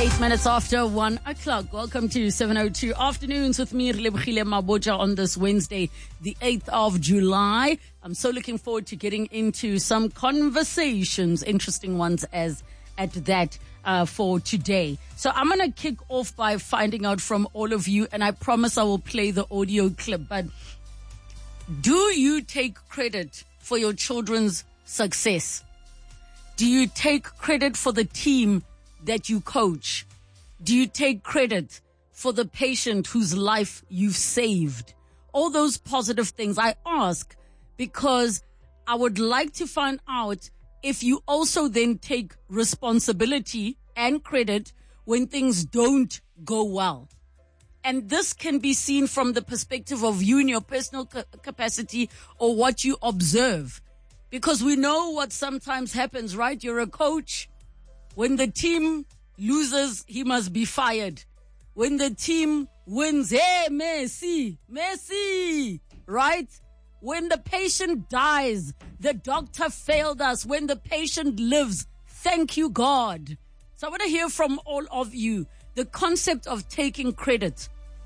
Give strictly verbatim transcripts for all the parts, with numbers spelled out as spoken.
Eight minutes after one o'clock. Welcome to seven oh two Afternoons with me, Relebohile Mabotja, on this Wednesday, the eighth of July. I'm so looking forward to getting into some conversations, interesting ones as at that, uh, for today. So I'm going to kick off by finding out from all of you, and I promise I will play the audio clip, but do you take credit for your children's success? Do you take credit for the team that you coach? Do you take credit for the patient whose life you've saved? All those positive things. I ask because I would like to find out if you also then take responsibility and credit when things don't go well. And this can be seen from the perspective of you in your personal ca- capacity or what you observe. Because we know what sometimes happens, right? You're a coach. When the team loses, he must be fired. When the team wins, hey, Messi, Messi, right? When the patient dies, the doctor failed us. When the patient lives, thank you, God. So I want to hear from all of you the concept of taking credit.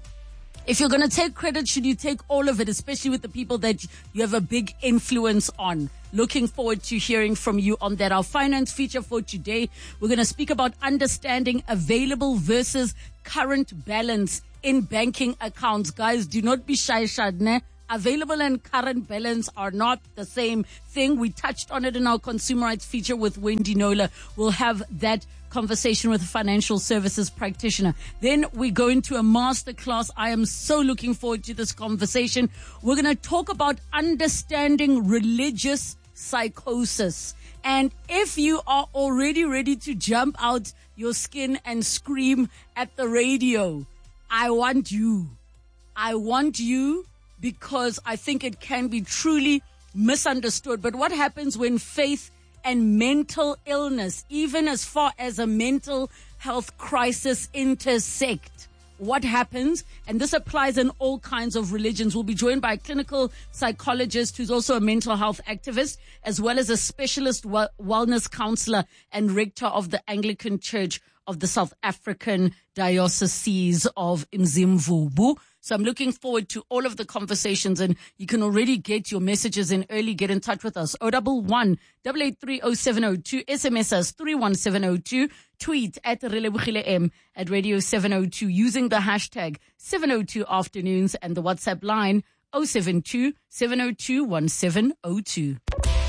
If you're going to take credit, should you take all of it, especially with the people that you have a big influence on? Looking forward to hearing from you on that. Our finance feature for today, we're going to speak about understanding available versus current balance in banking accounts. Guys, do not be shy, Shadne. Available and current balance are not the same thing. We touched on it in our consumer rights feature with Wendy Nola. We'll have that conversation with a financial services practitioner. Then we go into a masterclass. I am so looking forward to this conversation. We're going to talk about understanding religious psychosis. And if you are already ready to jump out your skin and scream at the radio, I want you. I want you because I think it can be truly misunderstood. But what happens when faith and mental illness, even as far as a mental health crisis, intersect? What happens? And this applies in all kinds of religions. We'll be joined by a clinical psychologist who's also a mental health activist, as well as a specialist wel- wellness counselor and rector of the Anglican Church of the South African Diocese of Mzimvubu. So I'm looking forward to all of the conversations, and you can already get your messages in early. Get in touch with us. oh one one, eight eight three, oh seven oh two. S M S us three one seven oh two. Tweet at Relebohile M at Radio seven oh two using the hashtag seven oh two Afternoons and the WhatsApp line oh seven two, seven oh two, one seven oh two.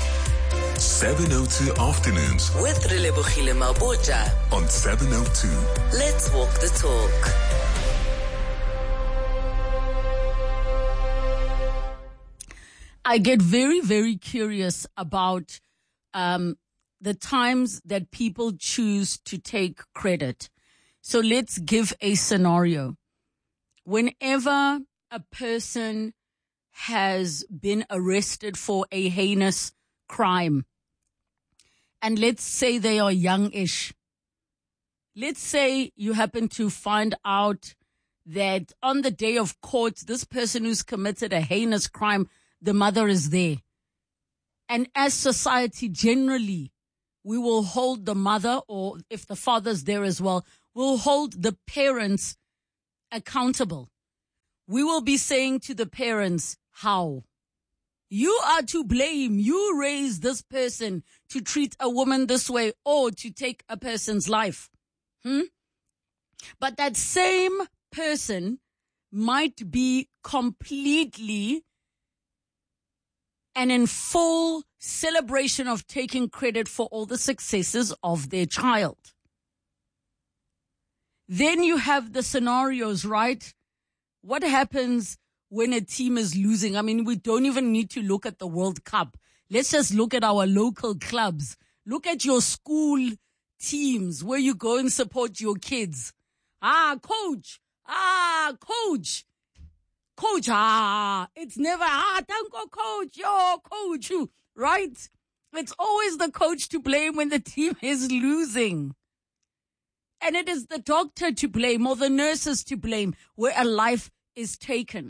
seven oh two Afternoons with Relebohile Mabotja on seven oh two. Let's walk the talk. I get very, very curious about um, the times that people choose to take credit. So let's give a scenario. Whenever a person has been arrested for a heinous crime, and let's say they are youngish, let's say you happen to find out that on the day of court, this person who's committed a heinous crime, the mother is there. And as society generally, we will hold the mother, or if the father's there as well, we'll hold the parents accountable. We will be saying to the parents, how? You are to blame. You raised this person to treat a woman this way or to take a person's life. Hmm? But that same person might be completely and in full celebration of taking credit for all the successes of their child. Then you have the scenarios, right? What happens when a team is losing? I mean, we don't even need to look at the World Cup. Let's just look at our local clubs. Look at your school teams where you go and support your kids. Ah, coach. Ah, coach. Coach, ah, it's never, ah, thank you, coach, yo, coach, you, right? It's always the coach to blame when the team is losing. And it is the doctor to blame or the nurses to blame where a life is taken.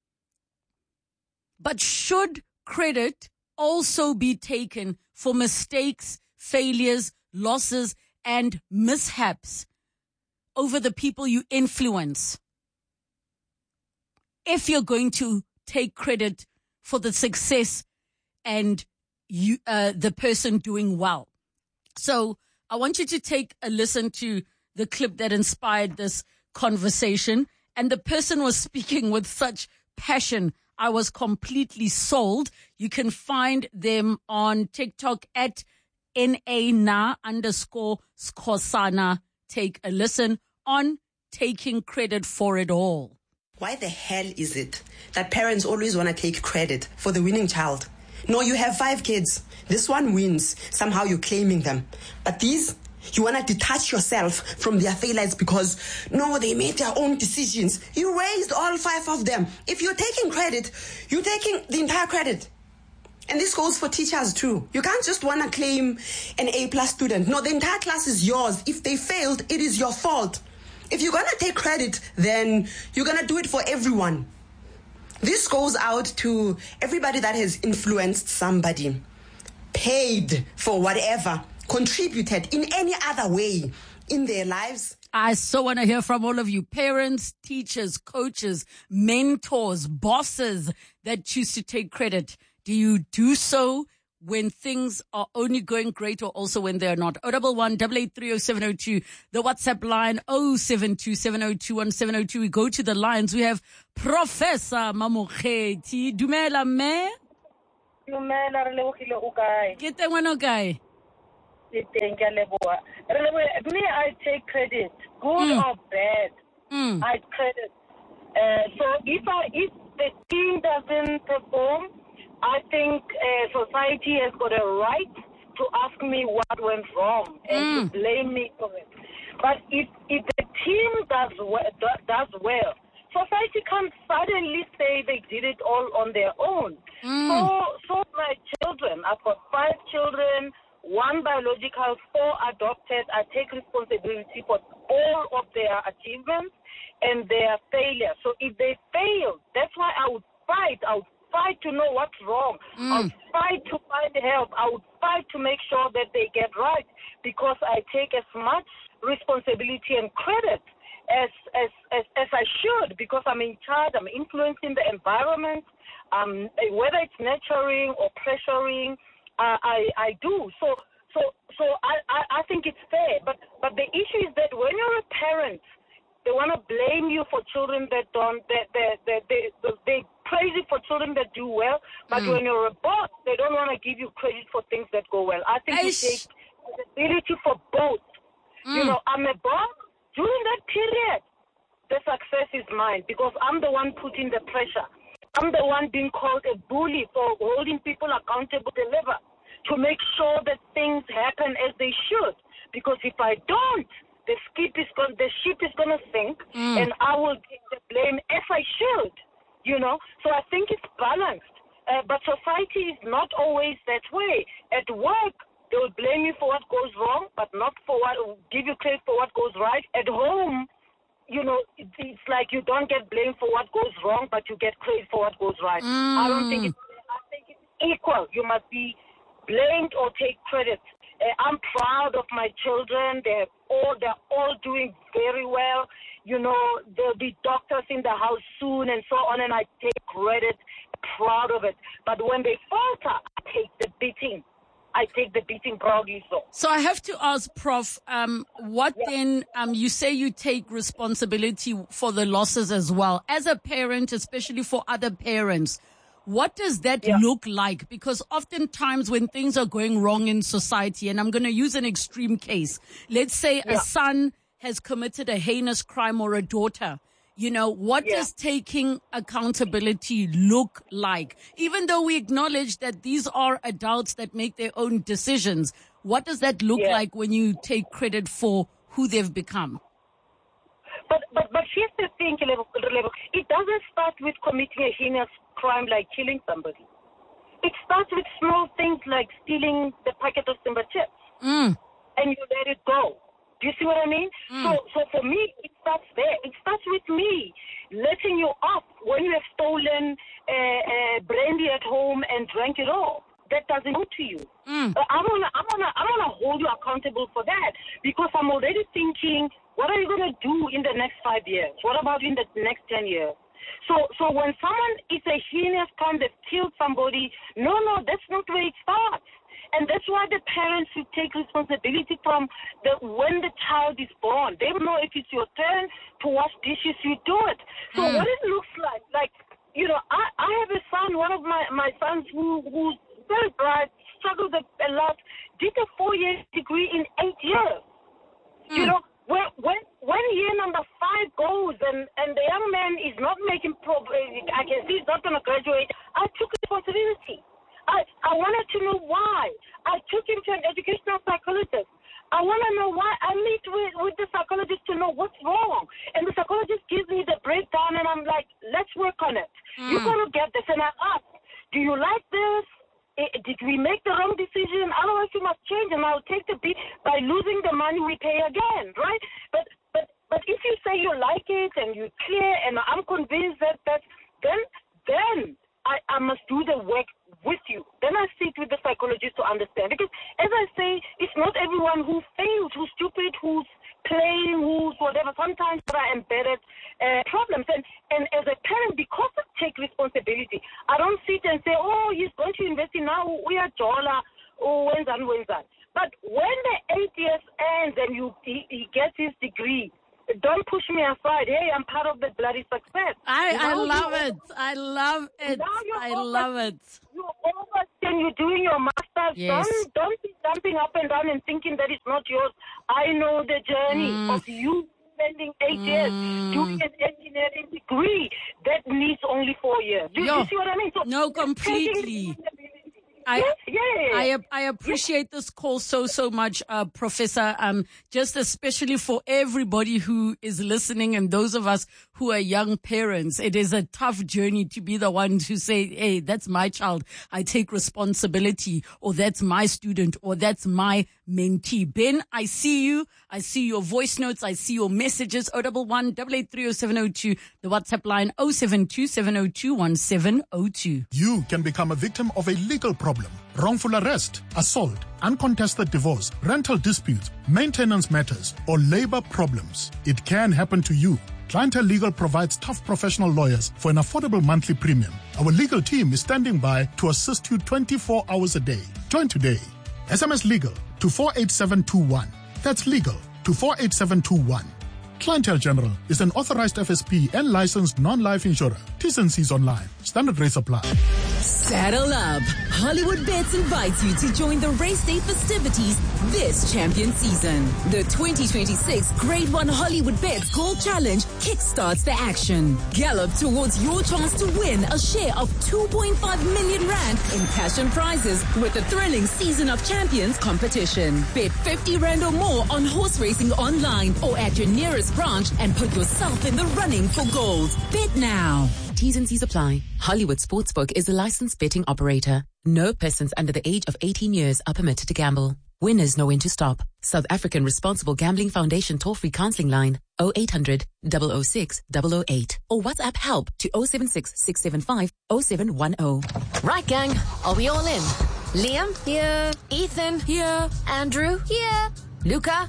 But should credit also be taken for mistakes, failures, losses, and mishaps over the people you influence if you're going to take credit for the success and you, uh, the person doing well. So I want you to take a listen to the clip that inspired this conversation. And the person was speaking with such passion. I was completely sold. You can find them on TikTok at N-A-na underscore Skosana. Take a listen on taking credit for it all. Why the hell is it that parents always want to take credit for the winning child? No, you have five kids. This one wins. Somehow you're claiming them. But these, you want to detach yourself from their failures because, no, they made their own decisions. You raised all five of them. If you're taking credit, you're taking the entire credit. And this goes for teachers too. You can't just want to claim an A-plus student. No, the entire class is yours. If they failed, it is your fault. If you're going to take credit, then you're going to do it for everyone. This goes out to everybody that has influenced somebody, paid for whatever, contributed in any other way in their lives. I so want to hear from all of you, parents, teachers, coaches, mentors, bosses that choose to take credit. Do you do so when things are only going great or also when they're not? oh one one, eight eight three oh seven oh two, the WhatsApp line oh seven two seven oh two one seven oh two. We go to the lines. We have Professor Mamokgethi. Dumela me. Dumela re lebogile o kae? Ke teng wena o kae? Ke teng ke leboga. Re leboga. Me, I take credit, good Mm. or bad. Mm. I credit. Uh, so if I if the team doesn't perform, I think uh, society has got a right to ask me what went wrong and Mm. to blame me for it. But if if the team does well, does well, society can't suddenly say they did it all on their own. Mm. So, so my children, I've got five children, one biological, four adopted. I take responsibility for all of their achievements and their failures. So if they fail, that's why I would fight. I would fight to know what's wrong. Mm. I would fight to find help. I would fight to make sure that they get right because I take as much responsibility and credit as as as, as I should because I'm in charge. I'm influencing the environment. Um, whether it's nurturing or pressuring, uh, I I do. So so so I, I I think it's fair. But but the issue is that when you're a parent, they want to blame you for children that don't, that they, they, they, they, they praise you for children that do well, but Mm. when you're a boss, they don't want to give you credit for things that go well. I think you Eish. take responsibility for both. You Mm. know, I'm a boss. During that period, the success is mine because I'm the one putting the pressure. I'm the one being called a bully for holding people accountable to deliver, to make sure that things happen as they should. Because if I don't, the skip is going, the ship is going to sink, Mm. and I will take the blame as I should, you know. So I think it's balanced. Uh, but society is not always that way. At work, they will blame you for what goes wrong, but not for what, give you credit for what goes right. At home, you know, it, it's like you don't get blamed for what goes wrong, but you get credit for what goes right. I don't think it's, I think it's equal. You must be blamed or take credit. Uh, I'm proud of my children. They're all they're all doing very well. You know, there'll be doctors in the house soon and so on, and I take credit, proud of it. But when they falter, I take the beating. I take the beating proudly so. So I have to ask, Prof, um, what then, um, you say you take responsibility for the losses as well. As a parent, especially for other parents, what does that Yeah. look like? Because oftentimes when things are going wrong in society, and I'm going to use an extreme case, let's say Yeah. a son has committed a heinous crime or a daughter, you know, what Yeah. does taking accountability look like? Even though we acknowledge that these are adults that make their own decisions, what does that look Yeah. like when you take credit for who they've become? But but but here's the thing, Lebo- Lebo. It doesn't start with committing a heinous crime like killing somebody. It starts with small things like stealing the packet of Simba chips, Mm. and you let it go. Do you see what I mean? So so for me, it starts there. It starts with me letting you off when you have stolen uh, uh, brandy at home and drank it all. That doesn't go to you. Mm. Uh, I'm gonna, I'm gonna, I'm gonna hold you accountable for that because I'm already thinking What are you going to do in the next five years? What about in the next ten years? So, so when someone is a heinous crime, they've killed somebody, no, no, that's not where it starts. And that's why the parents should take responsibility from the when the child is born. They don't know if it's your turn to wash dishes, you do it. So mm. what it looks like, like, you know, I, I have a son, one of my, my sons who who's very bright, struggled a, a lot, did a four-year degree in eight years. Mm. You know, when, when, when year number five goes and, and the young man is not making progress, I can see he's not going to graduate, I took responsibility. I, I wanted to know why. I took him to an educational psychologist. I want to know why. I meet with, with the psychologist to know what's wrong. And the psychologist gives me the breakdown, and I'm like, let's work on it. Mm. You're going to get this. And I ask, do you like this? Did we make the wrong decision? Otherwise, you must change, and I'll take the beat. By losing the money, we pay again, right? But but but if you say you like it and you're clear, and I'm convinced that that then then I, I must do the work with you. Then I sit with the psychologist to understand. Because as I say, it's not everyone who fails, who's stupid, who's plain, who's whatever. Sometimes there are embedded uh, problems. And, and as a parent, because I take responsibility, I don't sit and say, oh, he's going to invest in now, we are dollar, oh, when's that, when's that. But when the eight years ends and you, he, he gets his degree, don't push me aside. Hey, I'm part of the bloody success. I, I love it. I love it. I over, love it. You're over and you're doing your master's. Yes. Don't, don't be jumping up and down and thinking that it's not yours. I know the journey Mm. of you spending eight Mm. years doing an engineering degree that needs only four years. Do Yo. you see what I mean? So No, completely. I, yes, yes. I I appreciate this call so, so much, uh, Professor, um, just especially for everybody who is listening and those of us who are young parents. It is a tough journey to be the one to say, hey, that's my child. I take responsibility, or that's my student, or that's my mentee. Ben, I see you. I see your voice notes. I see your messages. oh one one, eight eight three, oh seven oh two. The WhatsApp line oh seven two, seven oh two, one seven oh two. You can become a victim of a legal problem. Wrongful arrest, assault, uncontested divorce, rental disputes, maintenance matters, or labor problems. It can happen to you. Clientele Legal provides tough professional lawyers for an affordable monthly premium. Our legal team is standing by to assist you twenty-four hours a day. Join today. S M S legal to four eight seven two one. That's legal to four eight seven two one. Clientele General is an authorized F S P and licensed non-life insurer. T's and C's online. Standard rates apply. Saddle up. Hollywood Bets invites you to join the race day festivities this champion season. The twenty twenty-six Grade one Hollywood Bets Gold Challenge kickstarts the action. Gallop towards your chance to win a share of two point five million rand in cash and prizes with the thrilling Season of Champions competition. Bet fifty rand or more on horse racing online or at your nearest branch and put yourself in the running for gold. Bet now. T's and C's apply. Hollywood Sportsbook is a licensed betting operator. No persons under the age of eighteen years are permitted to gamble. Winners know when to stop. South African Responsible Gambling Foundation toll-free counseling line oh eight hundred, double oh six, double oh eight or WhatsApp help to oh seven six, six seven five, oh seven one oh. Right, gang. Are we all in? Liam? Here. Ethan? Here. Andrew? Here. Luca?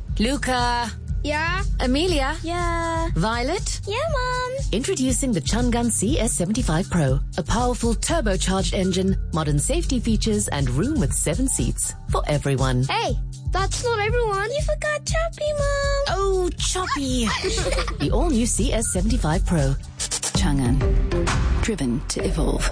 Luca? Yeah. Amelia? Yeah. Violet? Yeah, Mom. Introducing the Chungun C S seventy-five Pro. A powerful turbocharged engine, modern safety features, and room with seven seats. For everyone. Hey, that's not everyone. You forgot Choppy, Mom. Oh, Choppy. The all-new C S seventy-five Pro. Chungun. Driven to evolve.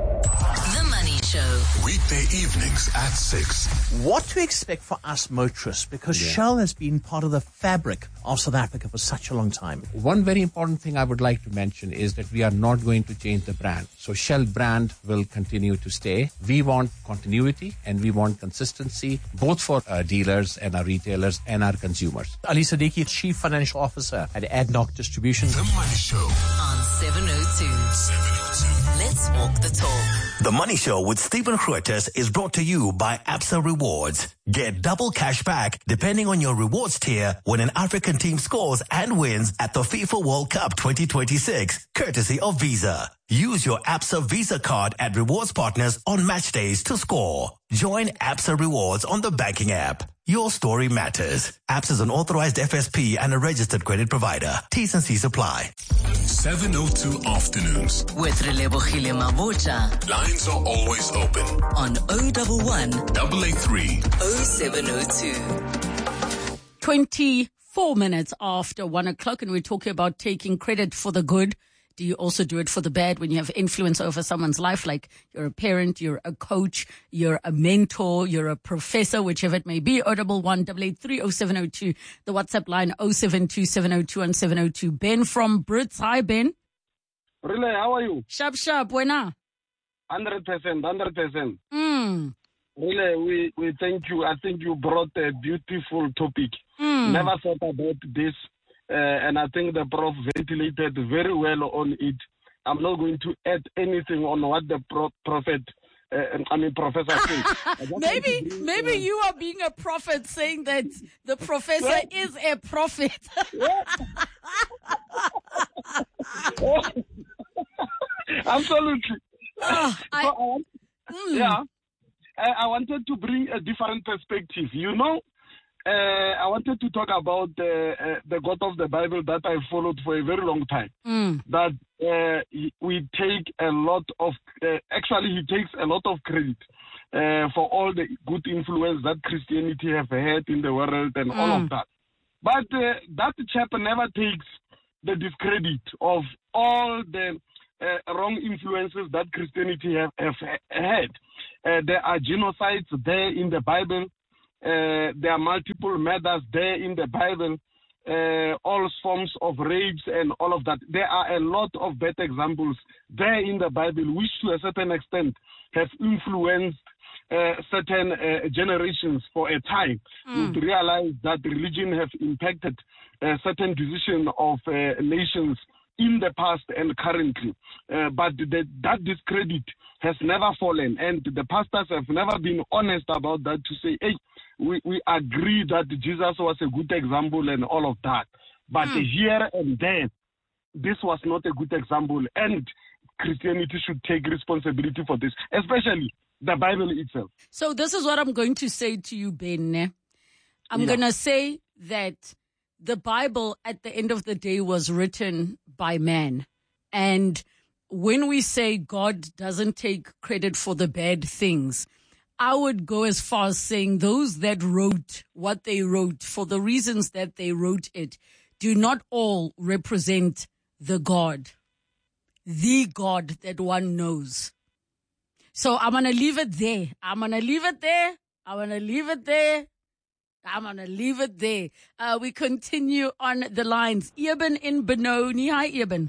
The Money Show. Weekday evenings at six. What to expect for us motorists, because Yeah. Shell has been part of the fabric of South Africa for such a long time. One very important thing I would like to mention is that we are not going to change the brand. So Shell brand will continue to stay. We want continuity and we want consistency, both for our dealers and our retailers and our consumers. Ali Siddiqui, Chief Financial Officer at Adnoc Distribution. The Money Show. On seven oh two. seven oh two. Let's walk the talk. The Money Show with Stephen Grootes is brought to you by Absa Rewards. Get double cash back depending on your rewards tier when an African team scores and wins at the FIFA World Cup twenty twenty-six, courtesy of Visa. Use your Absa Visa card at rewards partners on match days to score. Join Absa Rewards on the banking app. Your story matters. Absa is an authorized F S P and a registered credit provider. T's and C's apply. seven oh two Afternoons. With Relebogile Mabotja. Lines are always open. On oh one one, Double eight three. oh seven oh two. twenty-four minutes after one o'clock, and we're talking about taking credit for the good. Do you also do it for the bad when you have influence over someone's life? Like you're a parent, you're a coach, you're a mentor, you're a professor, whichever it may be. oh one one, double eight three, oh seven oh two. The WhatsApp line oh seven two, seven oh two, seven oh two. Ben from Brits. Hi, Ben. Really, how are you? Sharp, sharp. Buena. one hundred percent, one hundred percent. Mm. Really, we, we thank you. I think you brought a beautiful topic. Mm. Never thought about this. Uh, and I think the prof ventilated very well on it. I'm not going to add anything on what the pro- prophet, uh, I mean, professor said. maybe bring, maybe uh, you are being a prophet saying that the professor yeah. is a prophet. Absolutely. Oh, I, so I want, mm. Yeah. I, I wanted to bring a different perspective. You know, Uh, I wanted to talk about uh, uh, the God of the Bible that I followed for a very long time. Mm. That uh, we take a lot of, uh, actually he takes a lot of credit uh, for all the good influence that Christianity have had in the world and mm. all of that. But uh, that chap never takes the discredit of all the uh, wrong influences that Christianity have, have had. Uh, there are genocides there in the Bible. Uh, there are multiple murders there in the Bible, uh, all forms of rapes and all of that. There are a lot of bad examples there in the Bible, which to a certain extent have influenced uh, certain uh, generations for a time. Mm. To realize that religion have impacted uh, certain decisions of uh, nations in the past and currently. Uh, but the, that discredit has never fallen, and the pastors have never been honest about that to say, hey, we, we agree that Jesus was a good example and all of that. But mm. here and there, this was not a good example, and Christianity should take responsibility for this, especially the Bible itself. So this is what I'm going to say to you, Ben. I'm yeah. going to say that the Bible, at the end of the day, was written by man. And when we say God doesn't take credit for the bad things, I would go as far as saying those that wrote what they wrote for the reasons that they wrote it do not all represent the God, the God that one knows. So I'm going to leave it there. I'm going to leave it there. I'm going to leave it there. I'm going to leave it there. Uh, we continue on the lines. Eben in Benoni. Hi, Eben.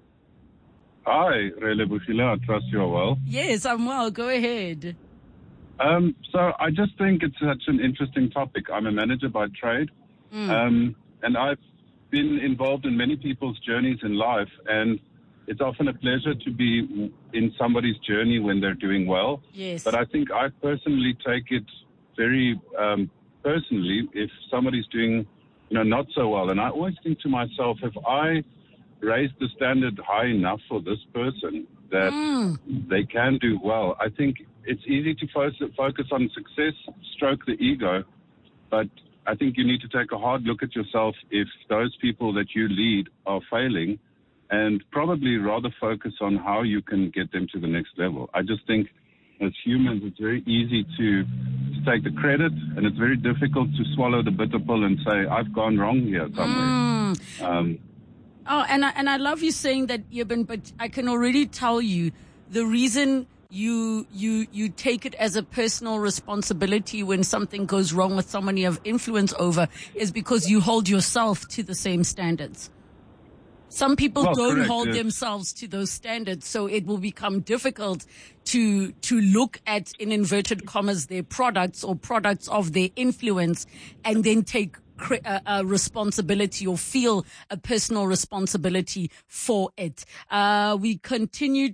Hi, Relebogile. I trust you are well. Yes, I'm well. Go ahead. Um, so I just think it's such an interesting topic. I'm a manager by trade, mm. um, and I've been involved in many people's journeys in life, and it's often a pleasure to be in somebody's journey when they're doing well. Yes. But I think I personally take it very um, personally if somebody's doing, you know, not so well. And I always think to myself, if I raise the standard high enough for this person that mm. they can do well, I think it's easy to focus on success, stroke the ego, but I think you need to take a hard look at yourself if those people that you lead are failing, and probably rather focus on how you can get them to the next level. I just think as humans, it's very easy to, to take the credit, and it's very difficult to swallow the bitter pill and say, I've gone wrong here somewhere. Mm. Um, oh, and I, and I love you saying that, Eben, but I can already tell you the reason you you you take it as a personal responsibility when something goes wrong with someone you have influence over is because you hold yourself to the same standards. Some people well, don't correct, hold yes. themselves to those standards, so it will become difficult to to look at, in inverted commas, their products or products of their influence and then take cre- uh, uh, responsibility or feel a personal responsibility for it. Uh, we continue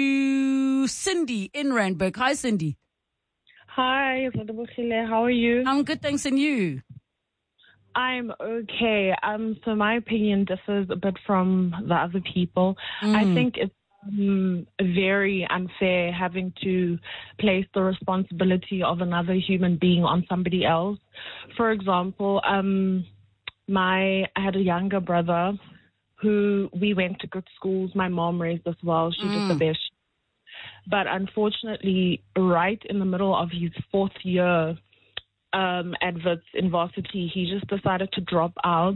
to Cindy in Randburg. Hi, Cindy. Hi, how are you? I'm good, thanks, and you? I'm okay. Um, so my opinion differs a bit from the other people. Mm. I think it's um, very unfair having to place the responsibility of another human being on somebody else. For example, um, my I had a younger brother who we went to good schools. My mom raised us well. She mm. did the best. But unfortunately, right in the middle of his fourth year, Um, at Wits in varsity, he just decided to drop out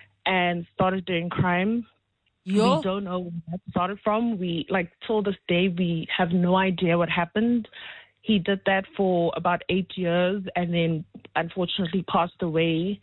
and started doing crime. Yo. We don't know where that started from. We, like, till this day, we have no idea what happened. He did that for about eight years and then unfortunately passed away,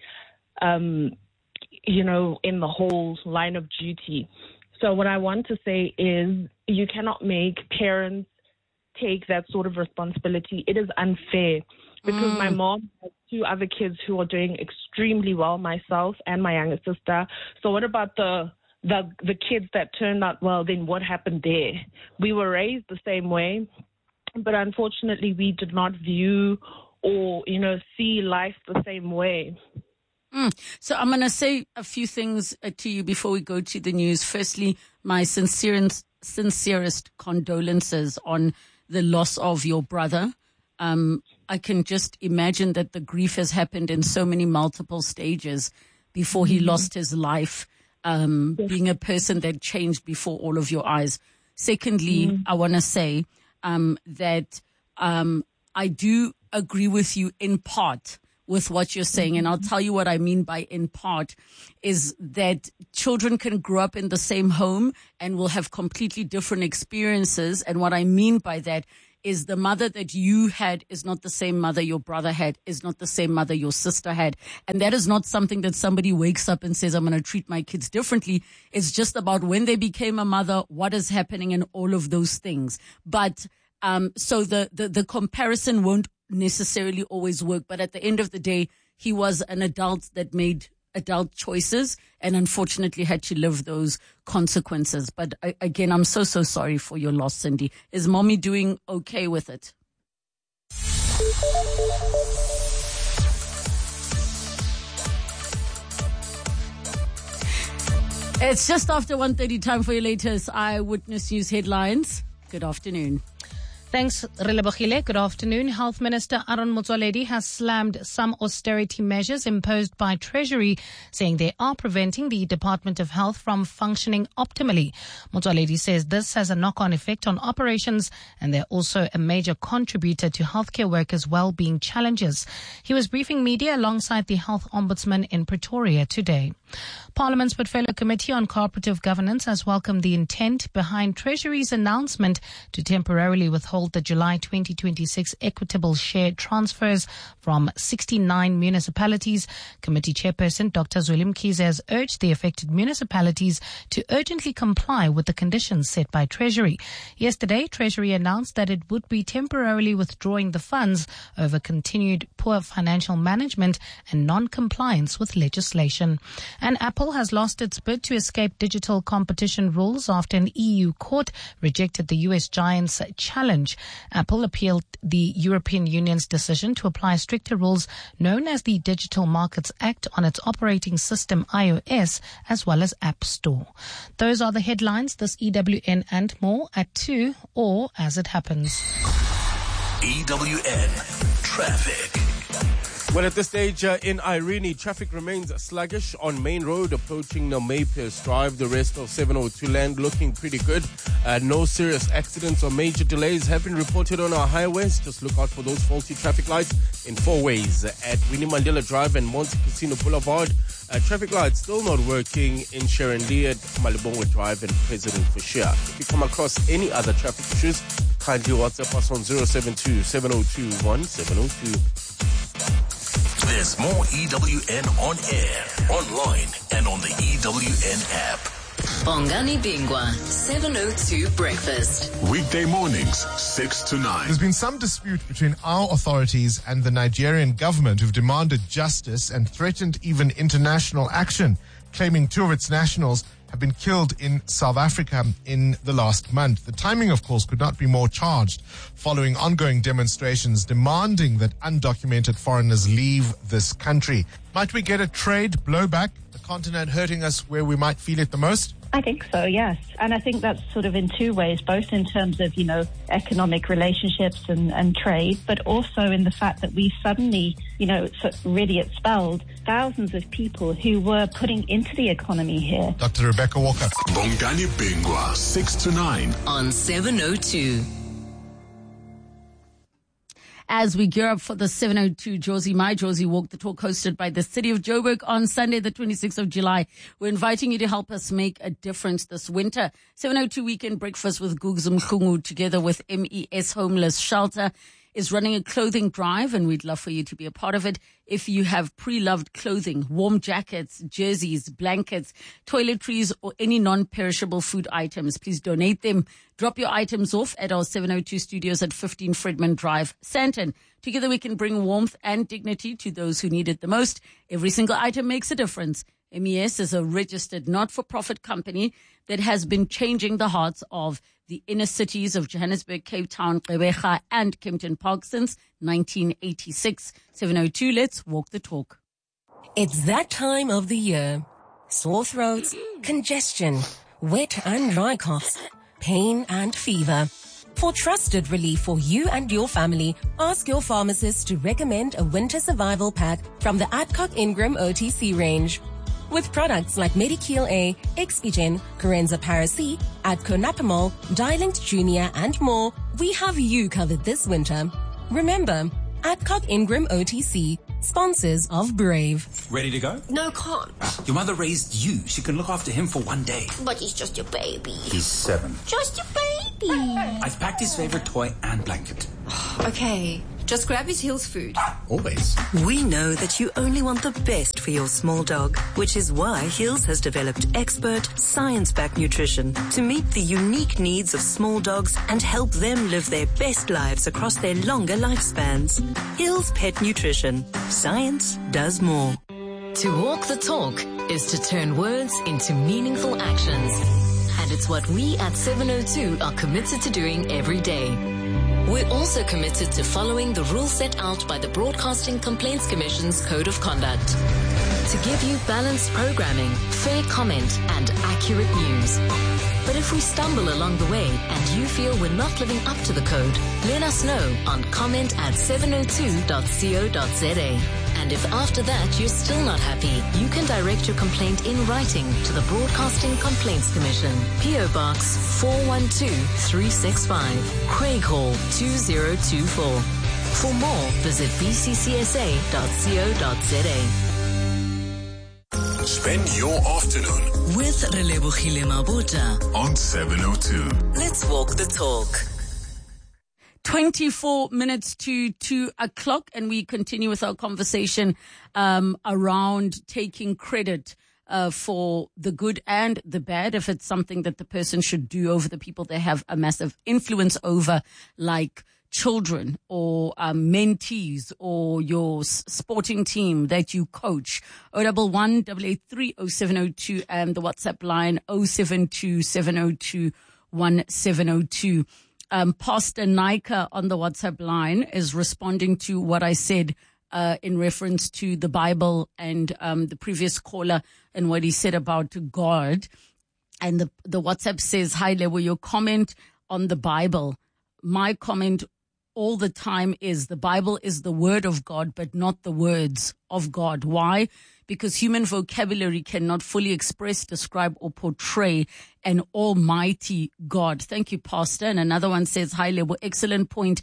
um, you know, in the whole line of duty. So what I want to say is you cannot make parents take that sort of responsibility. It is unfair. Because mm. my mom has two other kids who are doing extremely well, myself and my younger sister. So what about the the the kids that turned out well? Then what happened there? We were raised the same way, but unfortunately we did not view or, you know, see life the same way. Mm. So I'm going to say a few things uh, to you before we go to the news. Firstly, my sincerest, sincerest condolences on the loss of your brother. Um, I can just imagine that the grief has happened in so many multiple stages before he mm-hmm. lost his life, um, yes. being a person that changed before all of your eyes. Secondly, mm. I want to say um, that um, I do agree with you in part with what you're saying. And I'll tell you what I mean by in part is that children can grow up in the same home and will have completely different experiences. And what I mean by that is the mother that you had is not the same mother your brother had, is not the same mother your sister had. And that is not something that somebody wakes up and says, I'm going to treat my kids differently. It's just about when they became a mother, what is happening and all of those things. But um so the, the, the comparison won't necessarily always work. But at the end of the day, he was an adult that made adult choices and unfortunately had to live those consequences. But I, again, I'm so, so sorry for your loss, Cindy. Is mommy doing okay with it? It's just after one thirty, time for your latest Eyewitness News headlines. Good afternoon. Thanks, Relebohile. Good afternoon. Health Minister Aaron Motsoaledi has slammed some austerity measures imposed by Treasury, saying they are preventing the Department of Health from functioning optimally. Motsoaledi says this has a knock-on effect on operations and they're also a major contributor to healthcare workers' well-being challenges. He was briefing media alongside the Health Ombudsman in Pretoria today. Parliament's Portfolio Committee on Cooperative Governance has welcomed the intent behind Treasury's announcement to temporarily withhold the July twenty twenty-six equitable share transfers from sixty-nine municipalities. Committee Chairperson Doctor Zweli Mkhize has urged the affected municipalities to urgently comply with the conditions set by Treasury. Yesterday, Treasury announced that it would be temporarily withdrawing the funds over continued poor financial management and non-compliance with legislation. And Apple has lost its bid to escape digital competition rules after an E U court rejected the U S giant's challenge. Apple appealed the European Union's decision to apply stricter rules known as the Digital Markets Act on its operating system iOS as well as App Store. Those are the headlines, this E W N and more at two or as it happens. E W N Traffic. Well, at this stage uh, in Irene, traffic remains sluggish on Main Road approaching Namaypierce Drive. The rest of seven oh two land looking pretty good. Uh, no serious accidents or major delays have been reported on our highways. Just look out for those faulty traffic lights in four ways at Winnie Mandela Drive and Monte Casino Boulevard. Uh, traffic lights still not working in Sharon Lee at Malibongwe Drive and President Fashia. If you come across any other traffic issues, kindly WhatsApp us on zero seven two, seven oh two, one seven oh two. There's more E W N on air, online, and on the E W N app. Bongani Bingwa, seven oh two Breakfast. Weekday mornings, six to nine. There's been some dispute between our authorities and the Nigerian government, who've demanded justice and threatened even international action, claiming two of its nationals have been killed in South Africa in the last month. The timing, of course, could not be more charged following ongoing demonstrations demanding that undocumented foreigners leave this country. Might we get a trade blowback, the continent hurting us where we might feel it the most? I think so, yes. And I think that's sort of in two ways, both in terms of, you know, economic relationships and, and trade, but also in the fact that we suddenly, you know, so really expelled thousands of people who were putting into the economy here. Doctor Rebecca Walker. Bongani Bingwa, six to nine. On seven oh two. As we gear up for the seven oh two Josie My Josie Walk the Talk hosted by the City of Joburg on Sunday, the twenty-sixth of July. We're inviting you to help us make a difference this winter. seven oh two Weekend Breakfast with Gugs Mkhungu together with M E S Homeless Shelter is running a clothing drive, and we'd love for you to be a part of it. If you have pre-loved clothing, warm jackets, jerseys, blankets, toiletries, or any non-perishable food items, please donate them. Drop your items off at our seven oh two studios at fifteen Fredman Drive, Sandton. Together we can bring warmth and dignity to those who need it the most. Every single item makes a difference. M E S is a registered not-for-profit company that has been changing the hearts of the inner cities of Johannesburg, Cape Town, Gqeberha, and Kempton Park since nineteen eighty-six. seven oh two, let's walk the talk. It's that time of the year. Sore throats, congestion, wet and dry coughs, pain and fever. For trusted relief for you and your family, ask your pharmacist to recommend a winter survival pack from the Adcock Ingram O T C range. With products like Medikil A, Expigen, Corenza Paracy, Adco Napamol, Dialint Junior, and more, we have you covered this winter. Remember, Adcock Ingram O T C, sponsors of Brave. Ready to go? No, can't. Your mother raised you. She can look after him for one day. But he's just your baby. He's seven. Just your baby. I've packed his favorite toy and blanket. Okay, just grab his Hills food. Always. We know that you only want the best for your small dog, which is why Hills has developed expert, science-backed nutrition to meet the unique needs of small dogs and help them live their best lives across their longer lifespans. Hills Pet Nutrition. Science does more. To walk the talk is to turn words into meaningful actions. And it's what we at seven oh two are committed to doing every day. We're also committed to following the rules set out by the Broadcasting Complaints Commission's Code of Conduct. To give you balanced programming, fair comment, and accurate news. But if we stumble along the way and you feel we're not living up to the code, let us know on comment at seven oh two dot co dot za. And if after that you're still not happy, you can direct your complaint in writing to the Broadcasting Complaints Commission, P O Box four one two three six five, Craig Hall two zero two four. For more, visit b c c s a dot co dot za. Spend your afternoon with Relebogile Mabota on seven oh two. Let's walk the talk. twenty-four minutes to two o'clock, and we continue with our conversation um, around taking credit uh, for the good and the bad, if it's something that the person should do over the people they have a massive influence over, like children or um, mentees or your s- sporting team that you coach. oh one one, eight eight three, oh seven oh two and the WhatsApp line oh seven two, seven oh two, one seven oh two. Um, Pastor Nika on the WhatsApp line is responding to what I said uh, in reference to the Bible and um, the previous caller and what he said about God. And the, the WhatsApp says, hi, Lewo, your comment on the Bible. My comment all the time is the Bible is the word of God, but not the words of God. Why? Because human vocabulary cannot fully express, describe, or portray an almighty God. Thank you, Pastor. And another one says, hi, Lebo, excellent point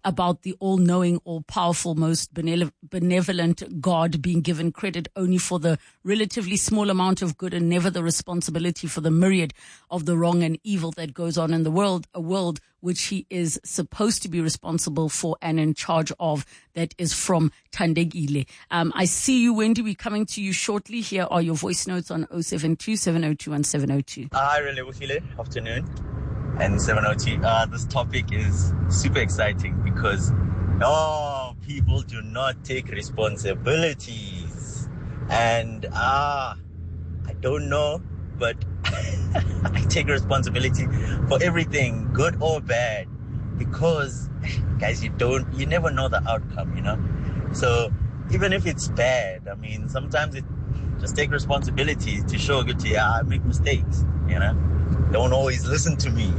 about the all-knowing, all-powerful, most benevolent God being given credit only for the relatively small amount of good and never the responsibility for the myriad of the wrong and evil that goes on in the world, a world which he is supposed to be responsible for and in charge of. That is from Tandegile. Um, I see you, Wendy. We're coming to you shortly. Here are your voice notes on oh seven two, seven oh two, one seven oh two. Hi, Relebohile. Afternoon. And seven oh two. Uh, this topic is super exciting because, oh, people do not take responsibilities. And, ah, uh, I don't know, but I take responsibility for everything, good or bad, because, guys, you don't, you never know the outcome, you know? So even if it's bad, I mean, sometimes it just take responsibility to show good to you. I make mistakes, you know? Don't always listen to me.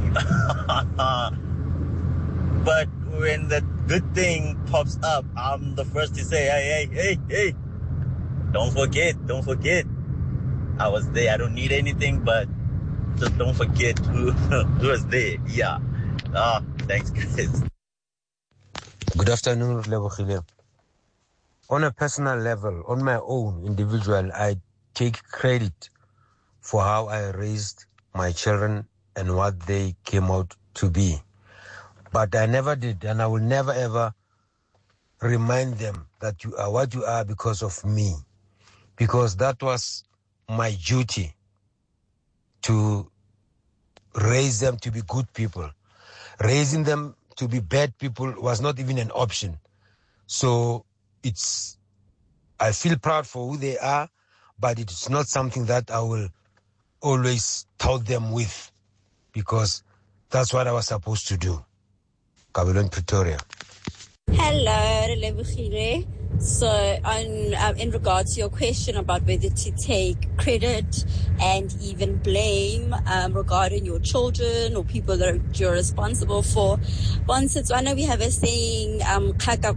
But when the good thing pops up, I'm the first to say, hey, hey, hey, hey, don't forget, don't forget. I was there. I don't need anything, but just don't forget who, who was there. Yeah. Ah, thanks, guys. Good afternoon, Lebohile. On a personal level, on my own individual, I take credit for how I raised my children and what they came out to be. But I never did, and I will never ever remind them that you are what you are because of me. Because that was my duty to raise them to be good people. Raising them to be bad people was not even an option. So it's, I feel proud for who they are, but it's not something that I will always tout them with, because that's what I was supposed to do. Kabulon, Pretoria. Hello, Relebohile. So, on um, in regards to your question about whether to take credit and even blame um, regarding your children or people that you're responsible for, once it's one we have a saying, um,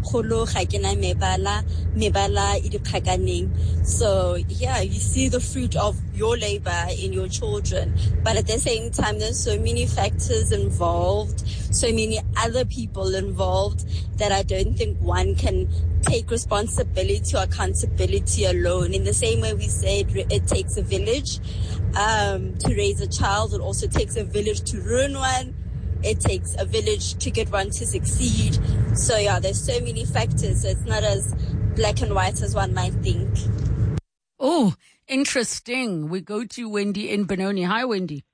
so yeah, you see the fruit of your labor in your children, but at the same time, there's so many factors involved, so many other people involved, that I don't think one can take responsibility or accountability alone. In the same way we said it takes a village um, to raise a child, it also takes a village to ruin one. It takes a village to get one to succeed. So yeah, there's so many factors. So it's not as black and white as one might think. Oh, interesting. We go to Wendy in Benoni. Hi, Wendy.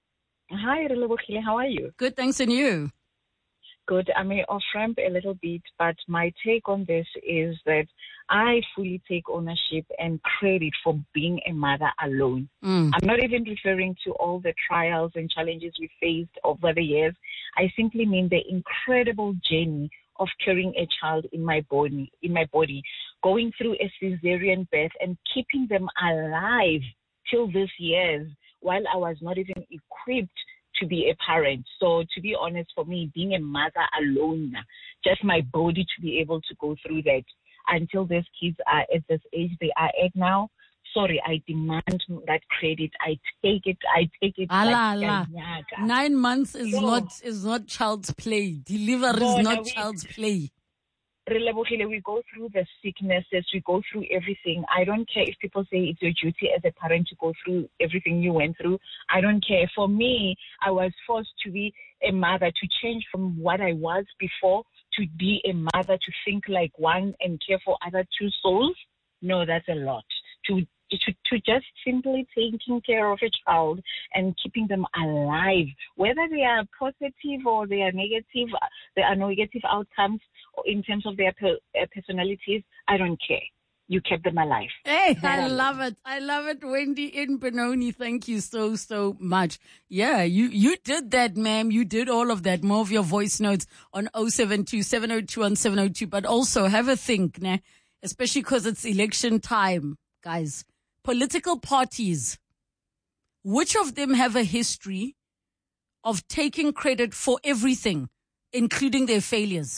Hi, Relebohile. How are you? Good, thanks. And you? Good. I may off ramp a little bit, but my take on this is that I fully take ownership and credit for being a mother alone. Mm. I'm not even referring to all the trials and challenges we faced over the years. I simply mean the incredible journey of carrying a child in my body, in my body, going through a cesarean birth and keeping them alive till this years while I was not even equipped to be a parent. So to be honest, for me, being a mother alone, just my body to be able to go through that until these kids are at this age they are at now, sorry, I demand that credit. I take it. I take it. Allah, like Allah. Nine months is no. not is not child's play. Deliver no, is no, not we, child's play. Relebohile, we go through the sicknesses, we go through everything. I don't care if people say it's your duty as a parent to go through everything you went through. I don't care. For me, I was forced to be a mother, to change from what I was before to be a mother, to think like one and care for other two souls. No, that's a lot. To To, to just simply taking care of a child and keeping them alive, whether they are positive or they are negative, there are no negative outcomes in terms of their per, uh, personalities, I don't care. You kept them alive. Hey, I love it. I love it, Wendy in Benoni. Thank you so, so much. Yeah, you, you did that, ma'am. You did all of that. More of your voice notes on oh seven two, seven oh two, one seven oh two. But also have a think, né? Especially because it's election time, guys. Political parties, which of them have a history of taking credit for everything, including their failures?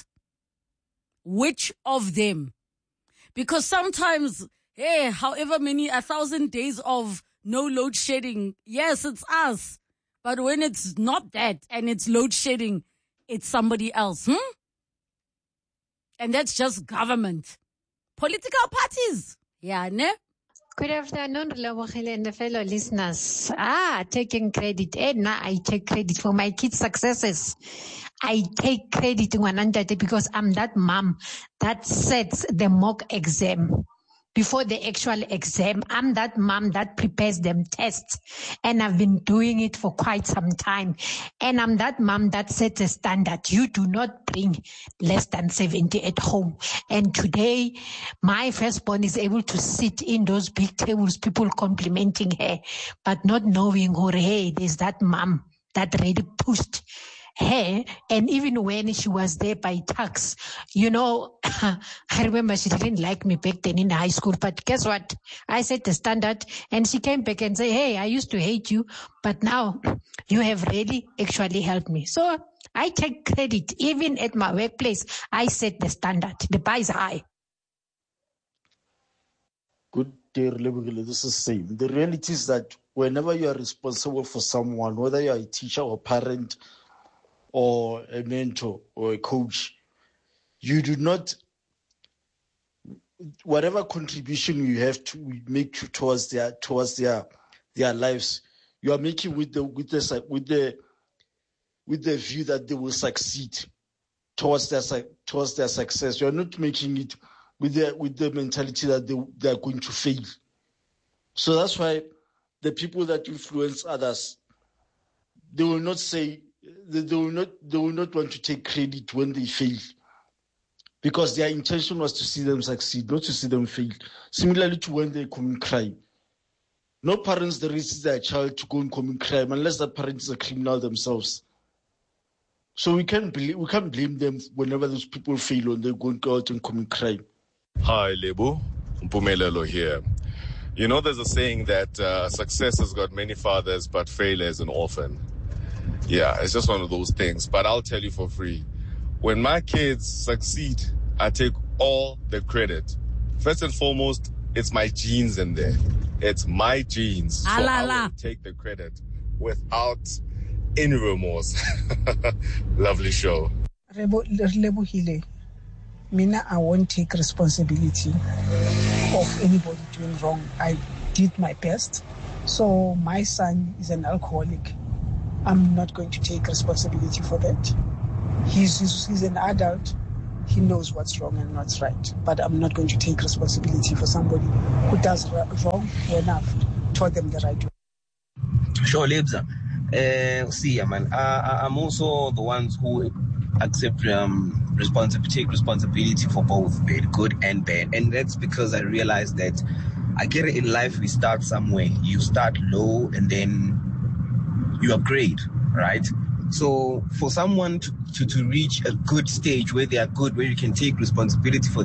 Which of them? Because sometimes, hey, however many, a thousand days of no load shedding, yes, it's us. But when it's not that and it's load shedding, it's somebody else. Hmm? And that's just government. Political parties. Yeah, ne? Good afternoon, Relebogile and the fellow listeners. Ah, taking credit. And now I take credit for my kids' successes. I take credit one hundred because I'm that mom that sets the mock exam before the actual exam. I'm that mom that prepares them tests, and I've been doing it for quite some time. And I'm that mom that sets a standard. You do not bring less than seventy at home. And today, my firstborn is able to sit in those big tables, people complimenting her, but not knowing her, hey, there's that mom that really pushed her. And even when she was there by tax, you know, I remember she didn't like me back then in high school, but guess what? I set the standard, and she came back and said, hey, I used to hate you, but now you have really actually helped me. So I take credit. Even at my workplace, I set the standard. The bar is high. Good day, Relebogile. This is same. The reality is that whenever you are responsible for someone, whether you are a teacher or parent, or a mentor or a coach, you do not, whatever contribution you have to make to, towards their towards their their lives, you are making with the with the with the with the view that they will succeed towards their towards their success. You are not making it with the with the mentality that they they are going to fail. So that's why the people that influence others, they will not say. They, they will not. They will not want to take credit when they fail, because their intention was to see them succeed, not to see them fail. Similarly to when they commit crime, no parents raise their child to go and commit crime unless the parent is a criminal themselves. So we can't blame we can't blame them whenever those people fail when they go out and commit crime. Hi, Lebu. Mpumelelo here. You know, there's a saying that uh, success has got many fathers, but failure is an orphan. Yeah, it's just one of those things. But I'll tell you for free. When my kids succeed, I take all the credit. First and foremost, it's my genes in there. It's my genes. So I will take the credit without any remorse. Lovely show. Relebogile. Mina, I won't take responsibility of anybody doing wrong. I did my best. So my son is an alcoholic. I'm not going to take responsibility for that. He's, he's, he's an adult. He knows what's wrong and what's right. But I'm not going to take responsibility for somebody who does wrong when I've taught them the right way. Sure, Lebza. Uh, see, man, I, I'm also the ones who accept um, responsibility, take responsibility for both bad, good and bad. And that's because I realized that I get it in life, we start somewhere. You start low and then you upgrade, right? So for someone to, to, to reach a good stage where they are good, where you can take responsibility for